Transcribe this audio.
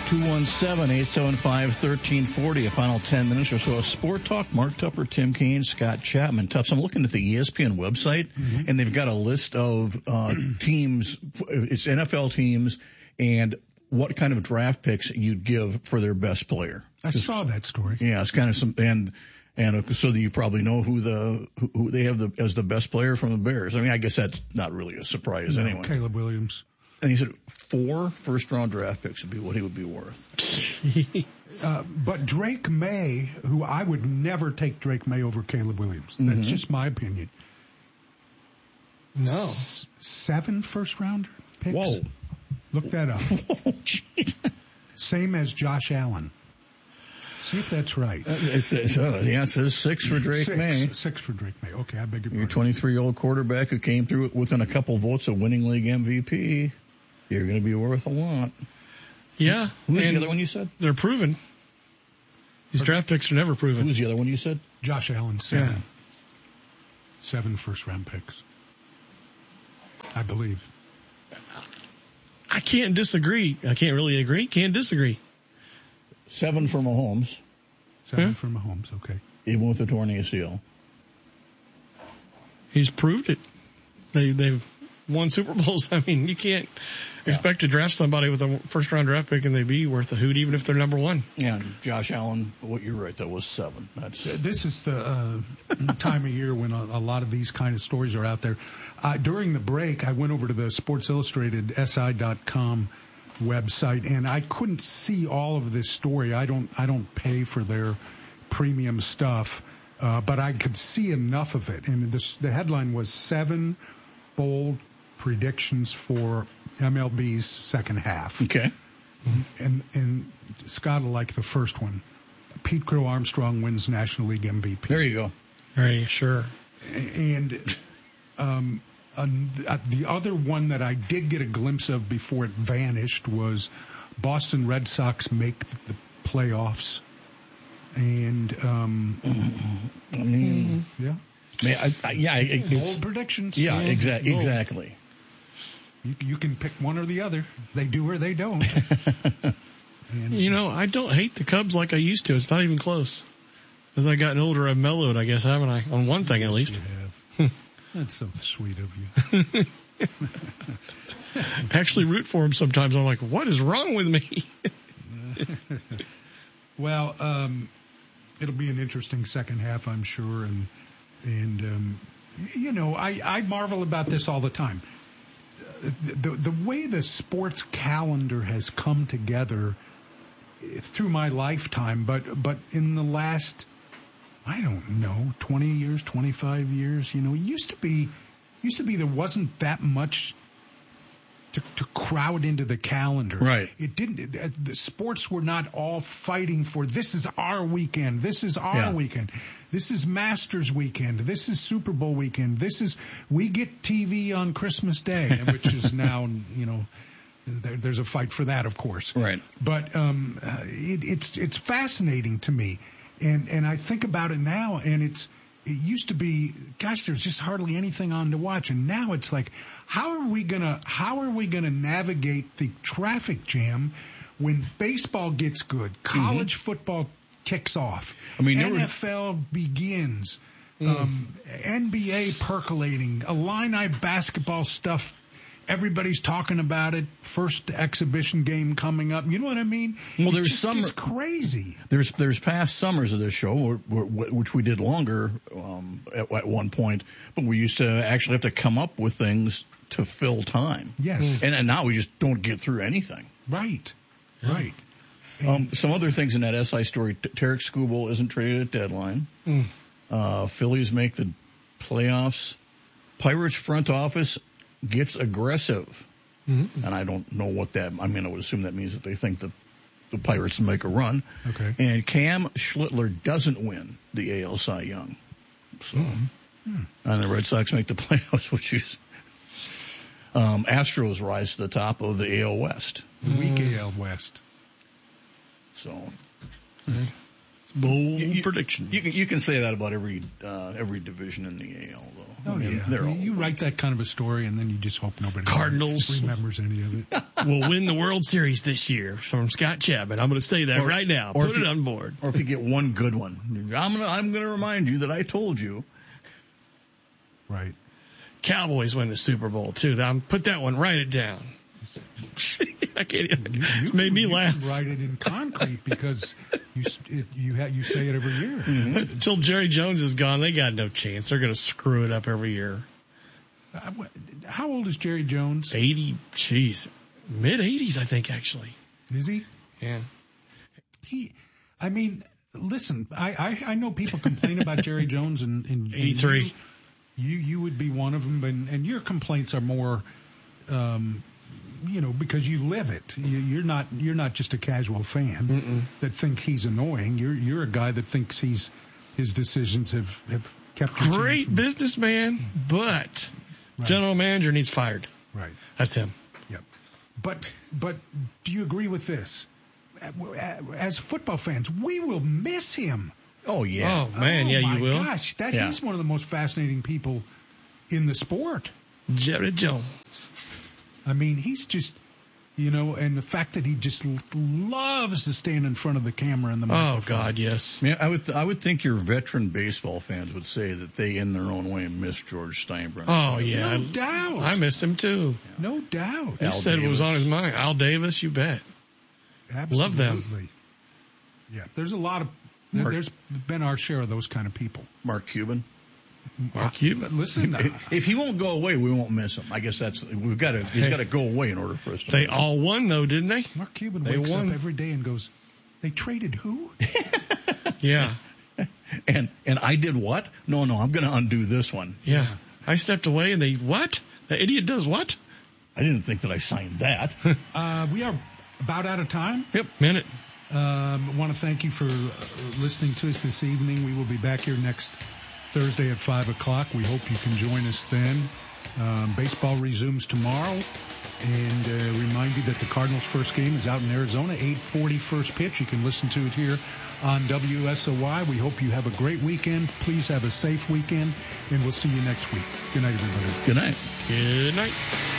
217-875-1340. A final 10 minutes or so of Sport Talk. Mark Tupper, Tim Kaine, Scott Chapman. Tufts, I'm looking at the ESPN website, and they've got a list of teams. It's NFL teams and what kind of draft picks you'd give for their best player. I saw that story. Yeah, it's kind of some and so that you probably know who they have as the best player from the Bears. I mean, I guess that's not really a surprise anyway. Caleb Williams. And he said 4 first-round draft picks would be what he would be worth. But Drake May, who I would never take Drake May over Caleb Williams. That's just my opinion. No. 7 first-round picks? Whoa. Look that up. Oh, jeez. Same as Josh Allen. See if that's right. It says 6 for Drake May. 6 for Drake May. Okay, I beg your Your pardon. 23-year-old quarterback who came through within a couple votes of winning league MVP. You're going to be worth a lot. Yeah. Who was the other one you said? They're proven. These draft picks are never proven. Who was the other one you said? Josh Allen, 7. Yeah. 7 first-round picks. I believe. I can't disagree. I can't really agree. Can't disagree. 7 for Mahomes. 7 for Mahomes, okay. Even with the torn ACL. He's proved it. They've won Super Bowls. I mean, you can't expect to draft somebody with a first-round draft pick and they be worth a hoot, even if they're number 1. Yeah, Josh Allen, you're right, that was 7. This is the time of year when a lot of these kind of stories are out there. During the break, I went over to the Sports Illustrated SI.com website, and I couldn't see all of this story. I don't pay for their premium stuff, but I could see enough of it. And the headline was 7 bold predictions for MLB's second half. Okay. And Scott will like the first one. Pete Crow Armstrong wins National League MVP. There you go. Right, sure. And the other one that I did get a glimpse of before it vanished was Boston Red Sox make the playoffs. And bold predictions. Yeah, exactly. You can pick one or the other. They do or they don't. And, I don't hate the Cubs like I used to. It's not even close. As I gotten older, I've mellowed, I guess, haven't I? On one thing, at least. You have. That's so sweet of you. Actually root for him sometimes. I'm like, what is wrong with me? Well, it'll be an interesting second half, I'm sure. And I marvel about this all the time. The way the sports calendar has come together through my lifetime, but in the last, I don't know, 20 years, 25 years, it used to be there wasn't that much to crowd into the calendar. Right. It didn't, the sports were not all fighting for, this is our weekend, this is our weekend, this is Masters weekend, this is Super Bowl weekend, we get TV on Christmas Day, which is now, there's a fight for that, of course. Right. But, it's fascinating to me. And I think about it now, and it used to be, gosh, there's just hardly anything on to watch. And now it's like, how are we gonna navigate the traffic jam when baseball gets good, college football kicks off, NFL begins, NBA percolating, Illini basketball stuff. Everybody's talking about it. First exhibition game coming up. You know what I mean? Well, It's crazy. There's past summers of this show, which we did longer at one point, but we used to actually have to come up with things to fill time. Yes. And now we just don't get through anything. Right. Right. Some other things in that SI story. Tarek Skubal isn't traded at deadline. Phillies make the playoffs. Pirates front office gets aggressive. And I don't know what that, I would assume that means that they think that the Pirates make a run. Okay. And Cam Schlittler doesn't win the AL Cy Young. So, and the Red Sox make the playoffs, which is, Astros rise to the top of the AL West. The weak AL West. So. Bold prediction. You can say that about every division in the AL, though. Oh, yeah. They're all You write that kind of a story, and then you just hope nobody Cardinals remembers any of it. will win the World Series this year from Scott Chapman. I'm going to say that right now. Put it on board. Or if you get one good one, I'm going to remind you that I told you. Right. Cowboys win the Super Bowl too. Put that one. Write it down. I can't. It's made me laugh. You can write it in concrete because you say it every year. Until Jerry Jones is gone, they got no chance. They're going to screw it up every year. How old is Jerry Jones? 80. Jeez, mid-80s, I think actually. Is he? Yeah. Listen. I know people complain about Jerry Jones and 83. You would be one of them, and your complaints are more. Because you live it. You're not just a casual fan that think he's annoying. You're a guy that thinks his decisions have kept you great businessman, but general manager needs fired. Right. That's him. Yep. But do you agree with this? As football fans, we will miss him. Oh yeah. Oh man, you will. Oh my gosh, he's one of the most fascinating people in the sport. Jerry Jones. I mean, he's just, and the fact that he just loves to stand in front of the camera and the microphone. Oh God, yes. Man, I would think your veteran baseball fans would say that they, in their own way, miss George Steinbrenner. Oh yeah, no doubt. I miss him too. No doubt. He said what was on his mind. Al Davis, you bet. Absolutely. Love them. Yeah, there's a lot of. There's been our share of those kind of people. Mark Cuban. Listen, if he won't go away, we won't miss him. I guess he's got to go away in order for us to. They all won though, didn't they? Mark Cuban wakes up every day and goes, "They traded who?" Yeah. And I did what? No, I'm going to undo this one. Yeah. I stepped away and what? The idiot does what? I didn't think that I signed that. We are about out of time. Yep. Minute. I want to thank you for listening to us this evening. We will be back here next Thursday at 5 o'clock. We hope you can join us then. Baseball resumes tomorrow. And remind you that the Cardinals' first game is out in Arizona, 8:40 first pitch. You can listen to it here on WSOY. We hope you have a great weekend. Please have a safe weekend, and we'll see you next week. Good night, everybody. Good night. Good night.